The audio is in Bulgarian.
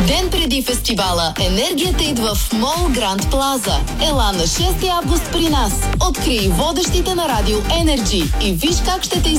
Ден преди фестивала, енергията идва в Мол Гранд Плаза. Ела на 6 август при нас. Открий водещите на Радио Енерджи и виж как ще те